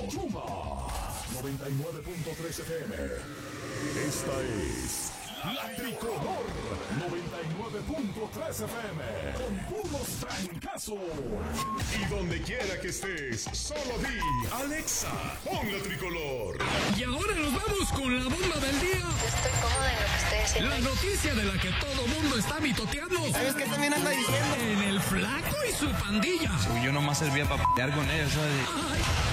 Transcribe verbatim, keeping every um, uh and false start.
Chuma noventa y nueve punto tres F M. Esta es La Tricolor noventa y nueve punto tres F M. Con puros trancazos. Y donde quiera que estés, solo di Alexa, pon La Tricolor. Y ahora nos vamos con la bomba del día. Yo estoy cómoda en lo que estoy haciendo. La noticia de la que todo mundo está mitoteando. ¿Sabes qué también anda diciendo? En el Flaco y su pandilla. Si yo nomás servía para pelear con ellos, ¿sabes? Ay,